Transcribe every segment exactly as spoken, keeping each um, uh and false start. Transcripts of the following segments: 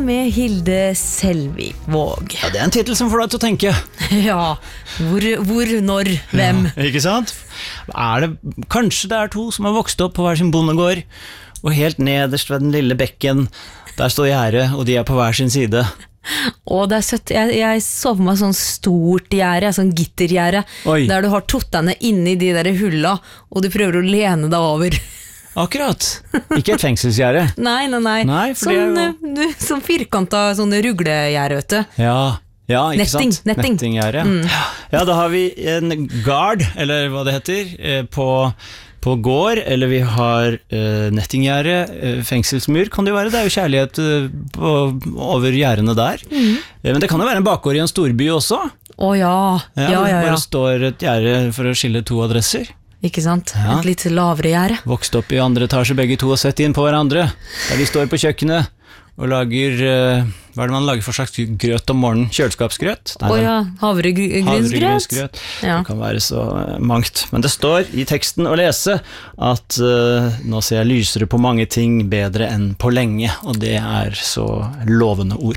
med Hilde Selvik-Våg. Ja, det er en titel som får deg til å tenke. Ja, hvor, hvor, når, hvem? Ja, ikke sant? Er det, kanskje det er to som har vokst opp på hver sin bondegård, og helt nederst ved den lille bekken, der står gjerdet, og de er på hver sin side. Å, det er søtt. Jeg, jeg så på meg sånn stort gjerde, sånn gittergjerde, Oi. der du har tottene inni de der hulla, og du prøver å lene deg over. Akkurat. Ikke et fengselsgjerde. Nei, nei, nei. Nei, for sånn, det er jo... du, sånn firkanta sånne ruglegjerde, vet du. Ja, ja, ikke Netting, sant? netting. Nettinggjerde. Mm. Ja, da har vi en guard, eller hva det heter, på... på gård, eller vi har uh, nettinggjerde, uh, fengselsmur kan det jo være, det er jo kjærlighet uh, på, over gjerdene der. Mm. Uh, men det kan jo være en bakgård i en storby også. Å ja, ja, ja, ja. Bare står et gjerde for å skille to adresser. Ikke sant? Ja. Et litt lavere gjerde. Vokst opp i andre etasje begge to og sett inn på hverandre, der de står på kjøkkenet og lager, uh, hva er det man lager for slags grøt om morgenen? Kjøleskapsgrøt? Å ja, havregrynsgrøt. Havregrynsgrøt. Ja. Det kan være så mangt. Men det står i teksten å lese at uh, nå ser jeg lysere på mange ting bedre enn på lenge, og det er så lovende ord.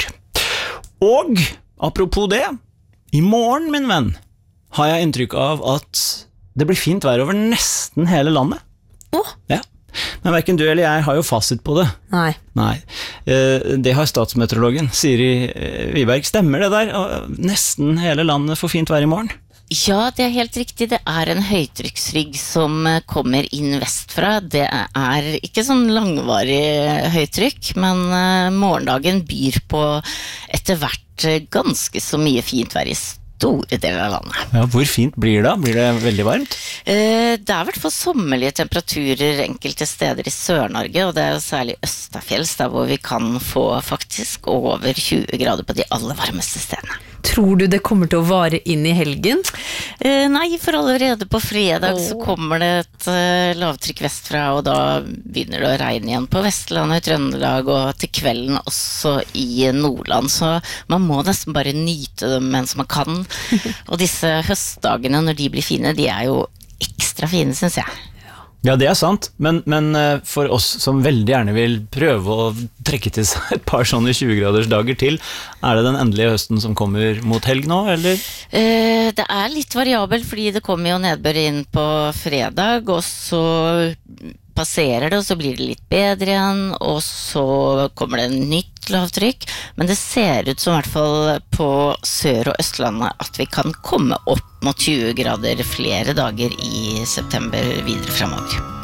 Og, apropos det, i morgen, min venn, har jeg inntrykk av at det blir fint vær over nesten hele landet. Åh? Ja. Men hverken du eller jeg har jo fasit på det. Nei. Nei. Det har statsmeteorologen Siri Wiberg. Stemmer det der? Nesten hele landet får fint vær i morgen? Ja, det er helt riktig. Det er en høytrykksrygg som kommer inn vestfra. Det er ikke sånn langvarig høytrykk, men morgendagen byr på etter hvert ganske så mye fint vær i store deler av landet. Ja, hvor fint blir det? Blir det veldig varmt? Eh, det er i hvert fall sommerlige temperaturer enkelte steder i Sør-Norge, og det er jo særlig Østafjells, der hvor vi kan få faktisk over tjue grader på de aller varmeste stedene. Tror du det kommer til å vare inn i helgen? Eh, nei, for allerede på fredag oh. så kommer det et uh, lavtrykk vestfra, og da begynner det å regne igjen på Vestlandet, Trøndelag, og til kvelden også i Nordland, så man må nesten bare nyte dem mens man kan. Og disse høstdagene, når de blir fine, de er jo ekstra fine, synes jeg. Ja, det er sant, men, men for oss som veldig gjerne vil prøve å trekke til seg et par sånne tjue-graders dager til, er det den endelige høsten som kommer mot helg nå, eller? Eh, det er litt variabelt, fordi det kommer jo nedbør inn på fredag, og så passerer det, og så blir det litt bedre igjen, og så kommer det en nytt lavtrykk, men det ser ut som i hvert fall på Sør- og Østlandet at vi kan komme opp mot tjue grader flere dager i september videre fremover.